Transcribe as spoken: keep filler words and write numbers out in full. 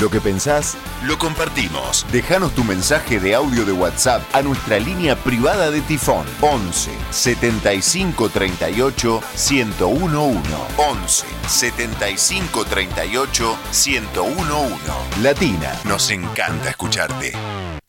Lo que pensás, lo compartimos. Déjanos tu mensaje de audio de WhatsApp a nuestra línea privada de Tifón. once setenta y cinco treinta y ocho ciento uno. once setenta y cinco treinta y ocho ciento uno. Latina, nos encanta escucharte.